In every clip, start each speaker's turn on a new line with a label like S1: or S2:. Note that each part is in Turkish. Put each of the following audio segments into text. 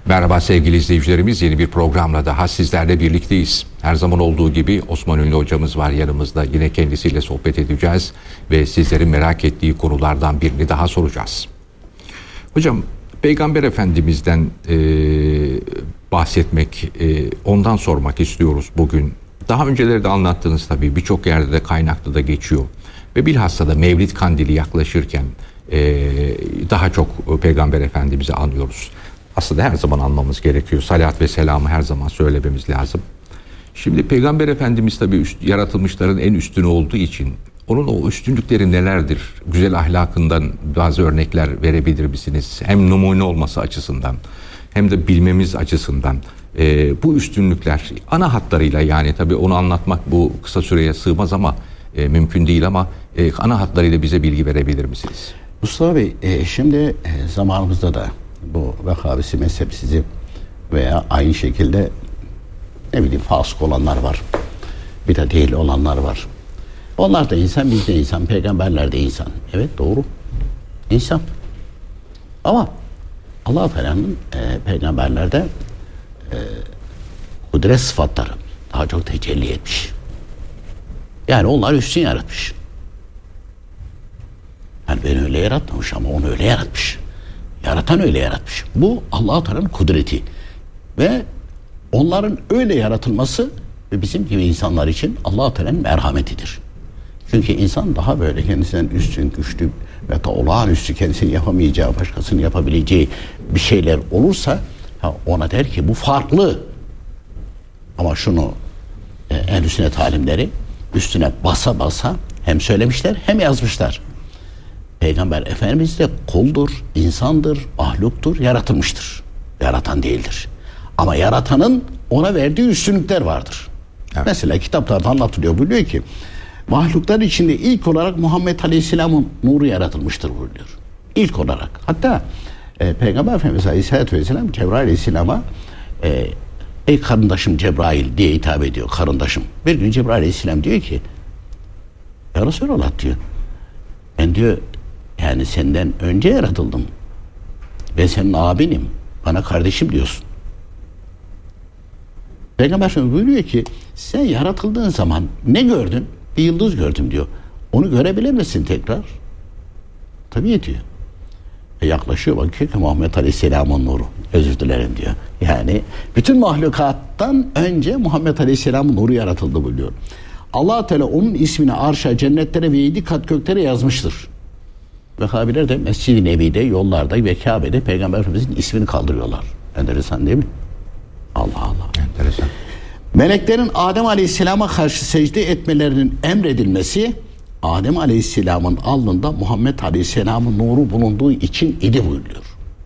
S1: Merhaba sevgili izleyicilerimiz, yeni bir programla daha sizlerle birlikteyiz. Her zaman olduğu gibi Osman Ünlü hocamız var yanımızda. Yine kendisiyle sohbet edeceğiz ve sizlerin merak ettiği konulardan birini daha soracağız. Hocam, Peygamber Efendimiz'den bahsetmek, ondan sormak istiyoruz bugün. Daha önceleri de anlattınız tabii, birçok yerde de kaynakta da geçiyor. Ve bilhassa da Mevlid Kandili yaklaşırken daha çok Peygamber Efendimiz'i anlıyoruz. Aslında her zaman anmamız gerekiyor. Salat ve selamı her zaman söylememiz lazım. Şimdi Peygamber Efendimiz tabii yaratılmışların en üstünü olduğu için onun o üstünlükleri nelerdir? Güzel ahlakından bazı örnekler verebilir misiniz? Hem numune olması açısından hem de bilmemiz açısından bu üstünlükler ana hatlarıyla, yani tabii onu anlatmak bu kısa süreye sığmaz ama mümkün değil, ama ana hatlarıyla bize bilgi verebilir misiniz?
S2: Mustafa Bey, şimdi zamanımızda da bu Vehhabisi mezhepsizi veya aynı şekilde ne bileyim fasık olanlar var. Bir de değil olanlar var. Onlar da insan, biz de insan, peygamberler de insan. Evet, doğru. İnsan. Ama Allah Teala'nın peygamberlerde kudret sıfatları daha çok tecelli etmiş. Yani onlar üstün yaratmış. Yani beni öyle yaratmamış ama onu öyle yaratmış. Yaratan öyle yaratmış. Bu Allah Teala'nın kudreti. Ve onların öyle yaratılması ve bizim gibi insanlar için Allah Teala'nın merhametidir. Çünkü insan daha böyle kendisinden üstün, güçlü ve da olağanüstü, kendisinin yapamayacağı, başkasının yapabileceği bir şeyler olursa ona der ki bu farklı. Ama şunu Ehl-i Sünnet alimleri üstüne basa basa hem söylemişler hem yazmışlar. Peygamber Efendimiz de kuldur, insandır, mahluktur, yaratılmıştır. Yaratan değildir. Ama yaratanın ona verdiği üstünlükler vardır. Evet. Mesela kitaplarda anlatılıyor, buyuruyor ki mahluklar içinde ilk olarak Muhammed Aleyhisselam'ın nuru yaratılmıştır buyuruyor. İlk olarak. Hatta Peygamber Efendimiz Aleyhisselatü Vesselam Cebrail Aleyhisselam'a ey karındaşım Cebrail diye hitap ediyor, karındaşım. Bir gün Cebrail Aleyhisselam diyor ki ya Resulallah diyor, ben diyor yani senden önce yaratıldım. Ben senin abinim. Bana kardeşim diyorsun. Peygamber Efendimiz buyuruyor ki sen yaratıldığın zaman ne gördün? Bir yıldız gördüm diyor. Onu görebilir misin tekrar? Tabii diyor. Yaklaşıyor, bakıyor ki Muhammed Aleyhisselam'ın nuru. Özür dilerim diyor. Yani bütün mahlukattan önce Muhammed Aleyhisselam'ın nuru yaratıldı buyuruyor. Allah Teala onun ismini arşa, cennetlere ve 7 kat göklere yazmıştır. Vehhabiler de Mescid-i Nebi'de, yollarda ve Kabe'de Peygamber Efendimiz'in ismini kaldırıyorlar. Enteresan değil mi? Allah Allah.
S1: Enteresan.
S2: Meleklerin Adem Aleyhisselam'a karşı secde etmelerinin emredilmesi Adem Aleyhisselam'ın alnında Muhammed Aleyhisselam'ın nuru bulunduğu için idi buyuruyor.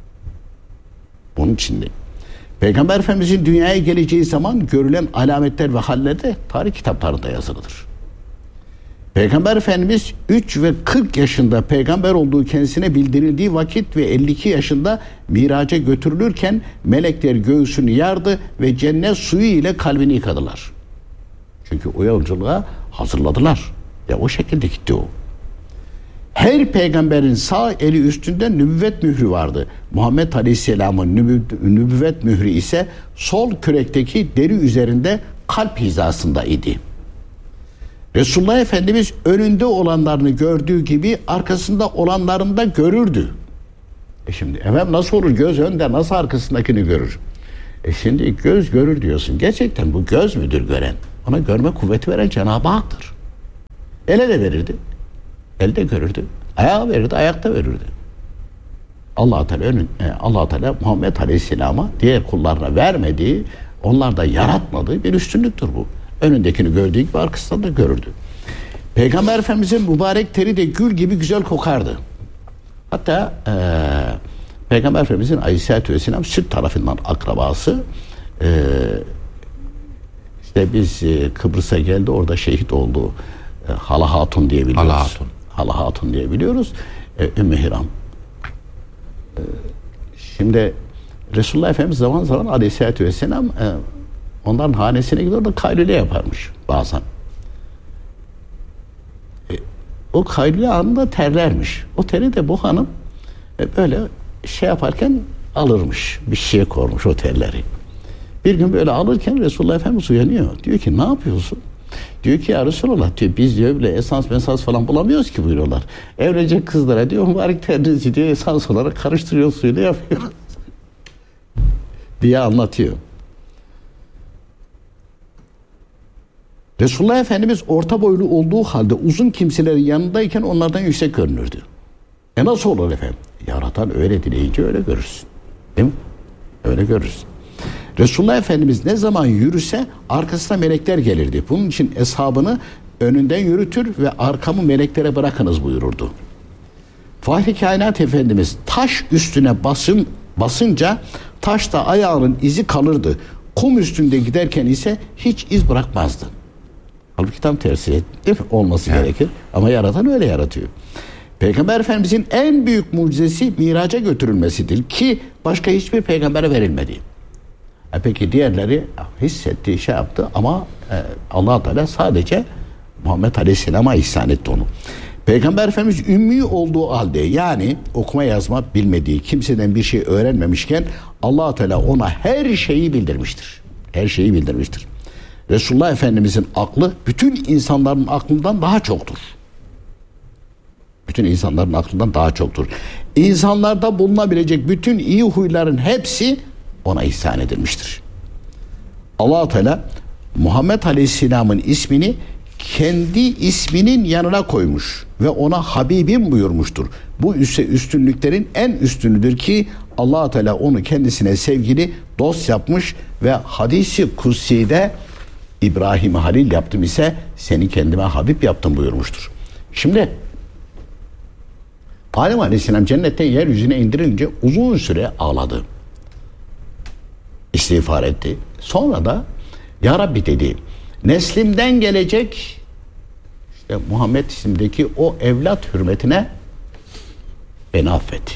S2: Bunun için de Peygamber Efendimiz'in dünyaya geleceği zaman görülen alametler ve haller de tarih kitaplarında yazılıdır. Peygamber Efendimiz 3 ve 40 yaşında peygamber olduğu kendisine bildirildiği vakit ve 52 yaşında miraca götürülürken melekler göğsünü yardı ve cennet suyu ile kalbini yıkadılar. Çünkü o yolculuğa hazırladılar. Ya o şekilde gitti o. Her peygamberin sağ eli üstünde nübüvvet mührü vardı. Muhammed Aleyhisselam'ın nübüvvet mührü ise sol kürekteki deri üzerinde kalp hizasında idi. Resulullah Efendimiz önünde olanlarını gördüğü gibi arkasında olanlarını da görürdü. Şimdi efendim nasıl olur, göz önde nasıl arkasındakini görür? Şimdi göz görür diyorsun. Gerçekten bu göz müdür gören? Ona görme kuvveti veren Cenab-ı Hak'tır. Ele de verirdi. Elde görürdü. Ayağa verirdi, ayakta verirdi. Allah Teala Muhammed Aleyhisselam'a diğer kullarına vermediği, onlar da yaratmadığı bir üstünlüktür bu. Önündekini gördüğü gibi arkasından da görürdü. Peygamber Efendimiz'in mübarek teri de gül gibi güzel kokardı. Hatta Peygamber Efendimiz'in Aleyhisselatü Vesselam süt tarafından akrabası, işte biz Kıbrıs'a geldi, orada şehit oldu. Hala Hatun diye biliyoruz. Hala Hatun diye biliyoruz. Ümmü Hiram. Şimdi Resulullah Efendimiz zaman zaman Aleyhisselatü Vesselam onların hanesine gidiyor da kaylule yaparmış bazen. O kaylule anında terlermiş. O teri de bu hanım böyle şey yaparken alırmış. Bir şişeye koymuş otelleri. Bir gün böyle alırken Resulullah Efendimiz uyanıyor. Diyor ki ne yapıyorsun? Diyor ki ya Resulallah diyor biz diyor bile esans falan bulamıyoruz ki buyuruyorlar. Evlenecek kızlara diyor mübarek terinizi diyor esans olarak karıştırıyor suyla yapıyoruz. diye anlatıyor. Resulullah Efendimiz orta boylu olduğu halde uzun kimselerin yanındayken onlardan yüksek görünürdü. Nasıl olur efendim? Yaratan öyle dileyince öyle görürsün. Değil mi? Öyle görürsün. Resulullah Efendimiz ne zaman yürüse arkasına melekler gelirdi. Bunun için eshabını önünden yürütür ve arkamı meleklere bırakınız buyururdu. Fahri Kainat Efendimiz taş üstüne basınca taşta ayağının izi kalırdı. Kum üstünde giderken ise hiç iz bırakmazdı. Halbuki tam tersi olması gerekir. Ama yaratan öyle yaratıyor. Peygamber Efendimizin en büyük mucizesi miraca götürülmesidir ki başka hiçbir peygambere verilmedi. Peki diğerleri hissetti, şey yaptı ama Allah Teala sadece Muhammed Aleyhisselam'a ihsan etti onu. Peygamber Efendimiz ümmi olduğu halde yani okuma yazma bilmediği, kimseden bir şey öğrenmemişken Allah Teala ona her şeyi bildirmiştir. Her şeyi bildirmiştir. Resulullah Efendimizin aklı bütün insanların aklından daha çoktur. Bütün insanların aklından daha çoktur. İnsanlarda bulunabilecek bütün iyi huyların hepsi ona ihsan edilmiştir. Allah Teala Muhammed Aleyhisselam'ın ismini kendi isminin yanına koymuş ve ona Habibim buyurmuştur. Bu ise üstünlüklerin en üstünüdür ki Allah Teala onu kendisine sevgili dost yapmış ve hadisi kutsi'de İbrahim'i Halil yaptım ise seni kendime Habib yaptım buyurmuştur. Şimdi Adem Aleyhisselam cennetten yeryüzüne indirilince uzun süre ağladı. İstiğfar etti. Sonra da Ya Rabbi dedi, neslimden gelecek işte Muhammed isimdeki o evlat hürmetine beni affet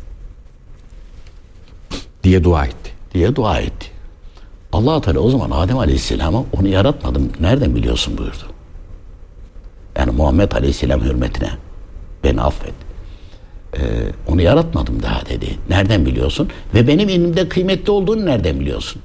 S1: diye dua etti.
S2: Diye dua etti. Allah Teala o zaman Adem Aleyhisselam'a onu yaratmadım nereden biliyorsun buyurdu. Yani Muhammed Aleyhisselam hürmetine beni affet. Onu yaratmadım daha dedi. Nereden biliyorsun? Ve benim elimde kıymetli olduğunu nereden biliyorsun?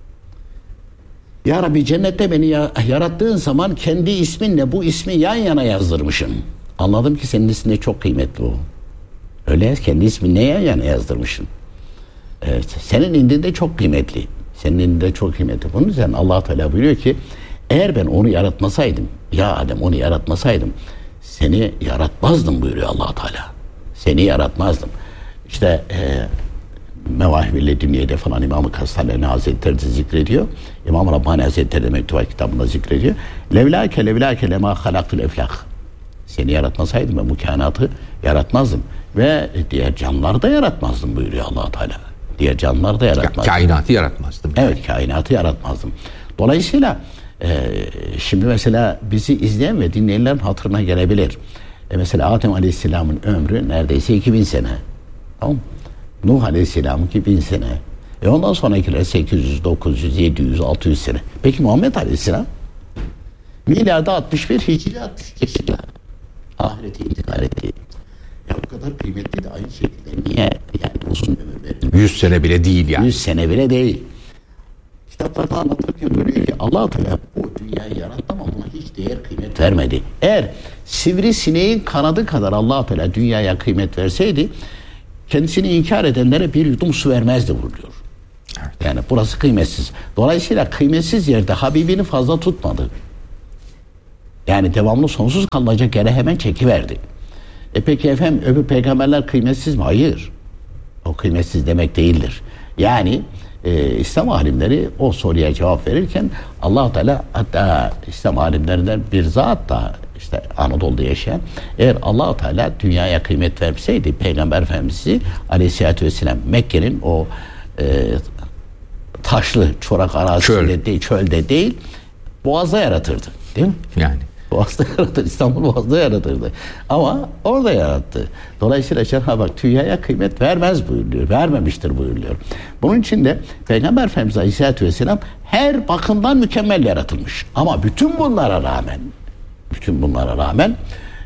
S2: Ya Rabbi cennette beni yarattığın zaman kendi isminle bu ismi yan yana yazdırmışsın. Anladım ki senin ismin çok kıymetli o. Öyle kendi isminle yan yana yazdırmışsın. Senin indinde çok kıymetli. Senin indinde çok kıymetli. Bunun üzerine Allah Teala buyuruyor ki eğer ben onu yaratmasaydım, ya Adem onu yaratmasaydım seni yaratmazdım buyuruyor Allah Teala. Seni yaratmazdım. İşte Mevahib-i Ledünniye'de falan İmam-ı Kastallani Hazretleri de zikrediyor. İmam-ı Rabbani Hazretleri de Mektubat kitabında zikrediyor. Levlâke lemâ halaktul eflak. Seni yaratmasaydım ben bu kainatı yaratmazdım. Ve diğer canlıları da yaratmazdım buyuruyor Allah Teala. Diğer canlıları da yaratmazdım.
S1: Kainatı yaratmazdım.
S2: Evet, kainatı yaratmazdım. Dolayısıyla şimdi mesela bizi izleyen ve dinleyenlerin hatırına gelebilir. Mesela Adem Aleyhisselam'ın ömrü neredeyse 2000 sene. Tamam mı? Nuh Aleyhisselam'ınki 1000 sene. Ondan sonrakiler 800, 900, 700, 600 sene. Peki Muhammed Aleyhisselam miladi 61, Hicri 63 yaşında ahirete intikal etti. Ya bu kadar kıymetli de aynı şekilde niye yani uzun ömür verilmiş?
S1: 100 sene bile değil yani.
S2: 100 sene bile değil. Kitaplarda anlatırken böyle ki Allah Teala bu dünyayı yarattı ama buna hiç değer kıymet vermedi. Eğer sivrisineğin kanadı kadar Allah Teala dünyaya kıymet verseydi kendisini inkar edenlere bir yudum su vermezdi buyuruyor. Evet. Yani burası kıymetsiz. Dolayısıyla kıymetsiz yerde Habibini fazla tutmadı. Yani devamlı sonsuz kalacak yere hemen çekiverdi. Peki efendim öbür peygamberler kıymetsiz mi? Hayır. O kıymetsiz demek değildir. Yani İslam alimleri o soruya cevap verirken Allah Teala hatta İslam alimlerinden bir zat da işte Anadolu'da yaşayan eğer Allah Teala dünyaya kıymet verseydi Peygamber Efendimiz'i Aleyhisselatü Vesselam Mekke'nin o taşlı çorak arazisinde değil, çölde değil Boğaz'da yaratırdı. Değil mi?
S1: Yani.
S2: Boğaz'da yaratır. İstanbul Boğaz'da yaratırdı. Ama orada yarattı. Dolayısıyla Cenab-ı Hak dünyaya kıymet vermez buyuruyor. Vermemiştir buyuruyor. Bunun için de Peygamber Efendimiz Aleyhisselatü Vesselam her bakımdan mükemmel yaratılmış. Ama bütün bunlara rağmen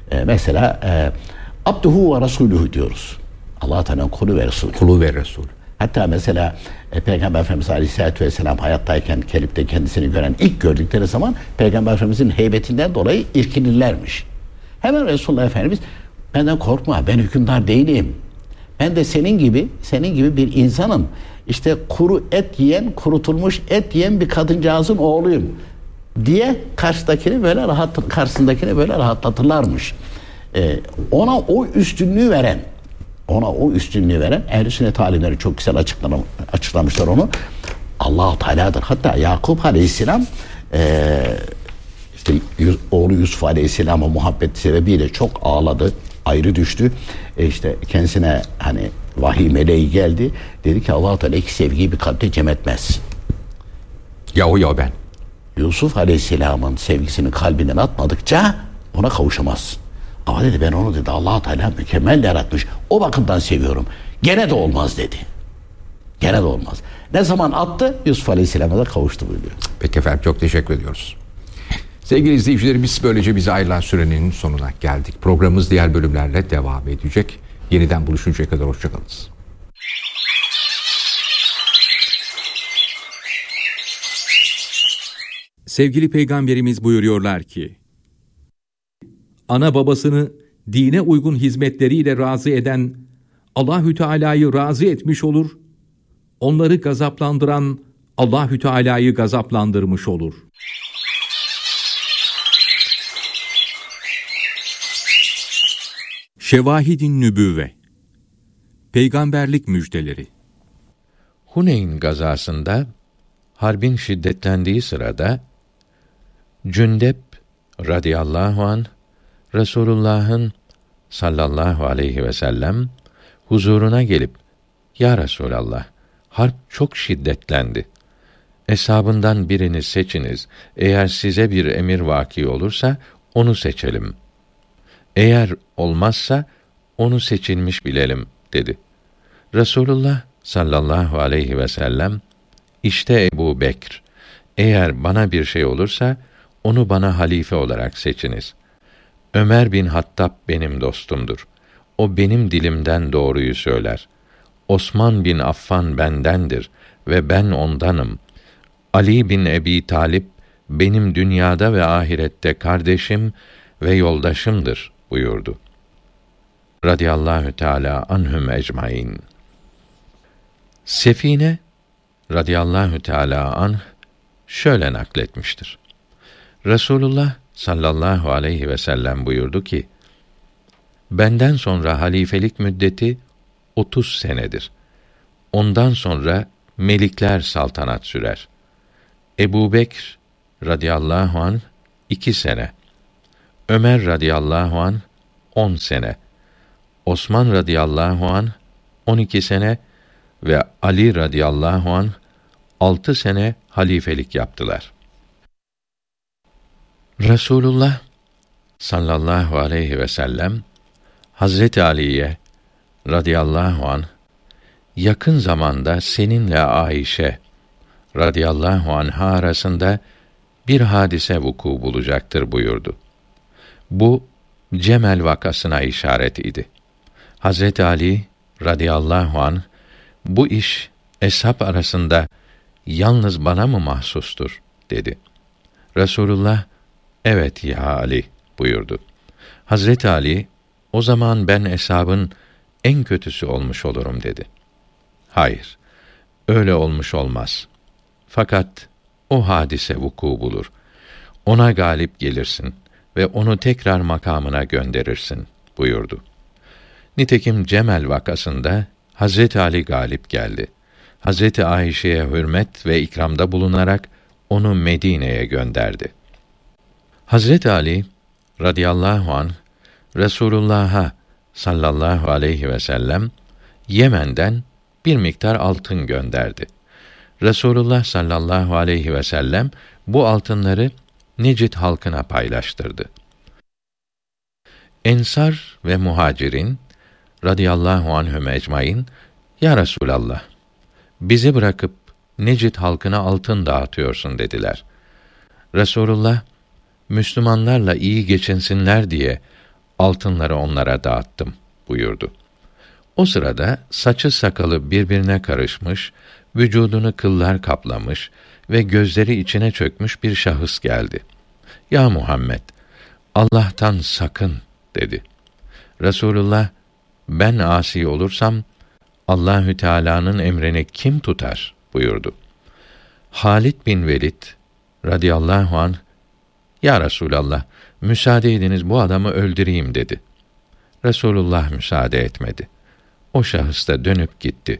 S2: mesela Abduhu ve Resuluhu diyoruz. Allah Teala'nın kulu ve Resulü.
S1: Kulu ve Resul.
S2: Hatta mesela Peygamber Efendimiz Aleyhisselatü Vesselam hayattayken Kelip'te kendisini gören ilk gördükleri zaman Peygamber Efendimizin heybetinden dolayı irkinirlermiş. Hemen Resulullah Efendimiz benden korkma, ben hükümdar değilim. Ben de senin gibi bir insanım. İşte kuru et yiyen, kurutulmuş et yiyen bir kadıncağızın oğluyum diye karşısındakini böyle rahatlatırlarmış. Ona o üstünlüğü veren Ehl-i Sünnet alimleri çok güzel açıklamışlar onu. Allah-u Teala'dır. Hatta Yakup Aleyhisselam işte oğlu Yusuf Aleyhisselam'a muhabbet sebebiyle çok ağladı, ayrı düştü. İşte kendisine hani vahiy meleği geldi. Dedi ki Allah-u Teala iki sevgiyi bir kalpte cem etmez.
S1: Ya o ya ben.
S2: Yusuf Aleyhisselam'ın sevgisini kalbinden atmadıkça ona kavuşamaz. Ama dedi ben onu dedi Allah-u Teala mükemmel yaratmış. O bakımdan seviyorum. Gene de olmaz dedi. Gene de olmaz. Ne zaman attı? Yusuf Aleyhisselam'a da kavuştu buyuruyor.
S1: Peki efendim, çok teşekkür ediyoruz. Sevgili izleyicilerimiz, böylece bize ayrılan sürenin sonuna geldik. Programımız diğer bölümlerle devam edecek. Yeniden buluşuncaya kadar hoşçakalınız.
S3: Sevgili Peygamberimiz buyuruyorlar ki, ana babasını dine uygun hizmetleriyle razı eden Allahü Teala'yı razı etmiş olur, onları gazaplandıran Allahü Teala'yı gazaplandırmış olur. Şevahid-i Nübüvve, Peygamberlik müjdeleri.
S4: Huneyn gazasında harbin şiddetlendiği sırada Cündep radıyallahu anh Resulullah'ın sallallahu aleyhi ve sellem huzuruna gelip "Ya Resulallah, harp çok şiddetlendi. Eshabından birini seçiniz. Eğer size bir emir vaki olursa onu seçelim. Eğer olmazsa onu seçilmiş bilelim." dedi. Resulullah sallallahu aleyhi ve sellem, "İşte Ebu Bekr. Eğer bana bir şey olursa onu bana halife olarak seçiniz. Ömer bin Hattab benim dostumdur. O benim dilimden doğruyu söyler. Osman bin Affan bendendir ve ben ondanım. Ali bin Ebi Talip benim dünyada ve ahirette kardeşim ve yoldaşımdır." buyurdu. Radiyallahu Teala anhum ecmaîn. Sefine radıyallahu teâlâ anh şöyle nakletmiştir. Resulullah sallallahu aleyhi ve sellem buyurdu ki, "Benden sonra halifelik müddeti 30 senedir. Ondan sonra melikler saltanat sürer. Ebu Bekr radıyallahu anh 2 sene, Ömer radıyallahu anh 10 sene, Osman radıyallahu anh 12 sene ve Ali radıyallahu anh 6 sene halifelik yaptılar." Resulullah sallallahu aleyhi ve sellem Hazreti Ali'ye radıyallahu anh, "Yakın zamanda seninle Ayşe radıyallahu anha arasında bir hadise vuku bulacaktır." buyurdu. Bu Cemel vakasına işaret idi. Hazreti Ali radıyallahu anh, "Bu iş eshab arasında yalnız bana mı mahsustur?" dedi. Resulullah, "Evet ya Ali." buyurdu. Hazreti Ali, "O zaman ben eshabın en kötüsü olmuş olurum." dedi. "Hayır, öyle olmuş olmaz. Fakat o hadise vuku bulur. Ona galip gelirsin ve onu tekrar makamına gönderirsin." buyurdu. Nitekim Cemel vakasında Hazreti Ali galip geldi. Hazreti Ayşe'ye hürmet ve ikramda bulunarak onu Medine'ye gönderdi. Hazreti Ali radıyallahu anh Resulullah'a sallallahu aleyhi ve sellem Yemen'den bir miktar altın gönderdi. Resulullah sallallahu aleyhi ve sellem bu altınları Necid halkına paylaştırdı. Ensar ve Muhacirin radıyallahu anhum ecmaîn, "Ya Resulallah, bizi bırakıp Necid halkına altın dağıtıyorsun." dediler. Resulullah, "Müslümanlarla iyi geçinsinler diye altınları onlara dağıttım." buyurdu. O sırada saçı sakalı birbirine karışmış, vücudunu kıllar kaplamış ve gözleri içine çökmüş bir şahıs geldi. "Ya Muhammed, Allah'tan sakın," dedi. Resulullah, "Ben asi olursam Allahü Teala'nın emrini kim tutar?" buyurdu. Halid bin Velid radıyallahu anh, "Ya Resulallah, müsaade ediniz bu adamı öldüreyim," dedi. Resulullah müsaade etmedi. O şahıs da dönüp gitti.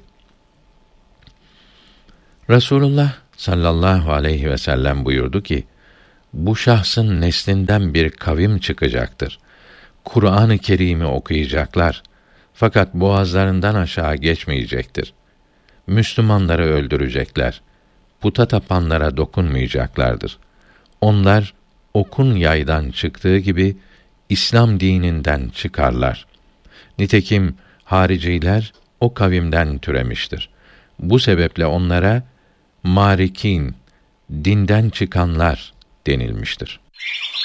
S4: Resulullah sallallahu aleyhi ve sellem buyurdu ki, "Bu şahsın neslinden bir kavim çıkacaktır. Kur'an-ı Kerim'i okuyacaklar. Fakat boğazlarından aşağı geçmeyecektir. Müslümanları öldürecekler. Puta tapanlara dokunmayacaklardır. Onlar okun yaydan çıktığı gibi İslam dininden çıkarlar. Nitekim hariciler o kavimden türemiştir. Bu sebeple onlara marikin, dinden çıkanlar denilmiştir."